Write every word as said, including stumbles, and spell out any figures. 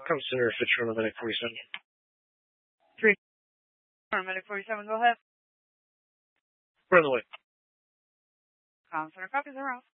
Come Center, Fitzgerald, Medic forty-seven. Three. Medic forty-seven, go ahead. We're on the way. Com Center, copies are out.